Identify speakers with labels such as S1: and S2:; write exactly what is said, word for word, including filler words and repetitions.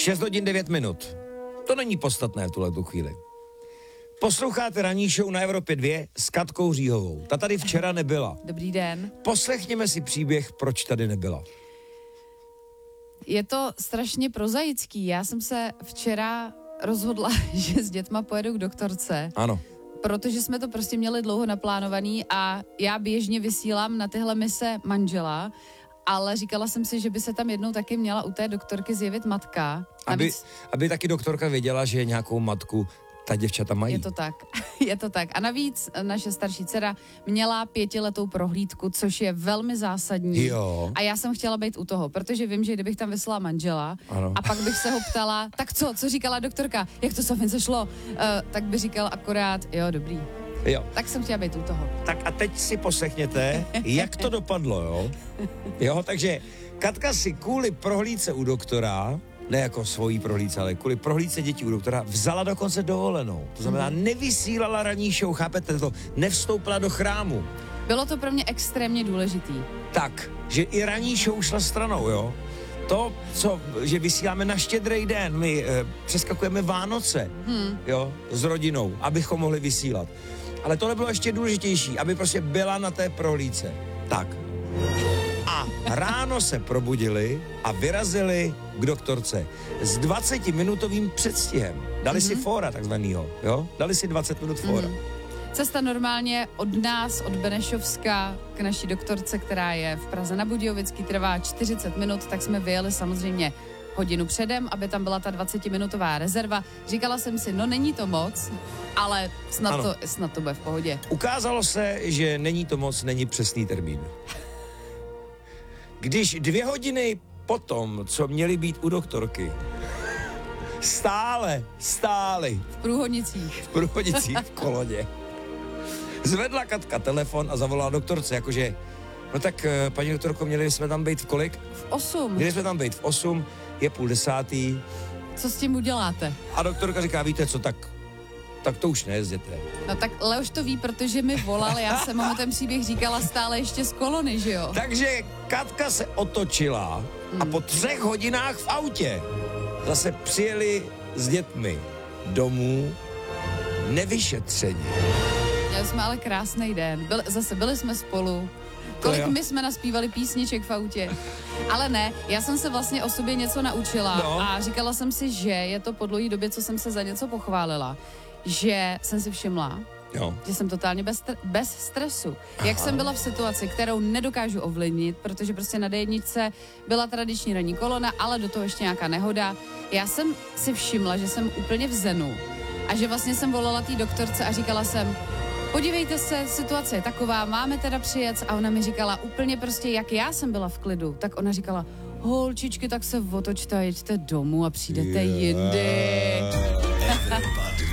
S1: šest hodin devět minut. To není podstatné v tuhletu chvíli. Posloucháte ranní show na Evropě dva s Katkou Říhovou. Ta tady včera nebyla.
S2: Dobrý den.
S1: Poslechněme si příběh, proč tady nebyla.
S2: Je to strašně prozaický. Já jsem se včera rozhodla, že s dětma pojedu k doktorce.
S1: Ano.
S2: Protože jsme to prostě měli dlouho naplánovaný a já běžně vysílám na tyhle mise manžela, ale říkala jsem si, že by se tam jednou taky měla u té doktorky zjevit matka.
S1: Aby,
S2: Navíc,
S1: aby taky doktorka věděla, že nějakou matku ta děvčata mají.
S2: je to tak, je to tak. A navíc naše starší dcera měla pětiletou prohlídku, což je velmi zásadní.
S1: Jo.
S2: A já jsem chtěla být u toho, protože vím, že kdybych tam vyslala manžela
S1: Ano.
S2: a pak bych se ho ptala, tak co, co říkala doktorka, jak to Sofince šlo, uh, tak by říkal akorát, jo, dobrý.
S1: Jo.
S2: Tak jsem chtěla být u toho.
S1: Tak a teď si poslechněte, jak to dopadlo, jo? Jo, takže Katka si kvůli prohlídce u doktora, ne jako svojí prohlídce, ale kvůli prohlídce dětí u doktora, vzala dokonce dovolenou. To znamená, nevysílala ranní show, chápete to? Nevstoupila do chrámu.
S2: Bylo to pro mě extrémně důležitý.
S1: Tak, že i ranní show šla stranou, jo? To, co, že vysíláme na Štědrý den, my e, přeskakujeme Vánoce, hmm. jo, s rodinou, abychom mohli vysílat. Ale tohle bylo ještě důležitější, aby prostě byla na té prohlídce. Tak. A ráno se probudili a vyrazili k doktorce s dvacetiminutovým předstihem. Dali mm-hmm. si fóra takzvanýho, jo? Dali si dvacet minut fóra. Mm-hmm.
S2: Cesta normálně od nás, od Benešovska k naší doktorce, která je v Praze na Budějovický, trvá čtyřicet minut, tak jsme vyjeli samozřejmě hodinu předem, aby tam byla ta dvacetiminutová rezerva. Říkala jsem si, no není to moc, ale snad, to, snad to bude v pohodě.
S1: Ukázalo se, že není to moc, není přesný termín. Když dvě hodiny potom, co měli být u doktorky, stále, stáli
S2: V průhodnicích.
S1: v průchodnicích v kolodě, zvedla Katka telefon a zavolala doktorce, jakože, no tak, paní doktorko, měli jsme tam být v kolik?
S2: V osm.
S1: Měli jsme tam být v osm, je půl desátý.
S2: Co s tím uděláte?
S1: A doktorka říká, víte co, tak, tak to už nejezděte.
S2: No tak Leoš to ví, protože mi volal, já jsem mu ten příběh říkala stále ještě z kolony, že jo?
S1: Takže Katka se otočila a po třech hodinách v autě zase přijeli s dětmi domů nevyšetření.
S2: Měli jsme ale krásný den. Byli, zase byli jsme spolu. Kolik my jsme naspívali písniček v autě. Ale ne, já jsem se vlastně o sobě něco naučila
S1: no.
S2: a říkala jsem si, že je to po dlouhé době, co jsem se za něco pochválila, že jsem si všimla,
S1: jo.
S2: že jsem totálně bez, bez stresu. Aha. Jak jsem byla v situaci, kterou nedokážu ovlivnit, protože prostě na dé jedničce byla tradiční ranní kolona, ale do toho ještě nějaká nehoda. Já jsem si všimla, že jsem úplně v zenu a že vlastně jsem volala té doktorce a říkala jsem, podívejte se, situace je taková, máme teda přijet, a ona mi říkala úplně prostě, jak já jsem byla v klidu, tak ona říkala, holčičky, tak se otočte a jeďte domů a přijdete yeah. jindy.